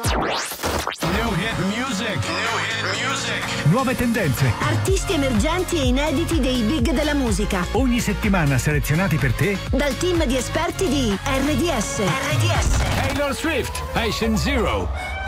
New hit music. New hit music. Nuove tendenze. Artisti emergenti e inediti dei big della musica. Ogni settimana selezionati per te Dal team di esperti di RDS. Taylor Swift, Patient Zero.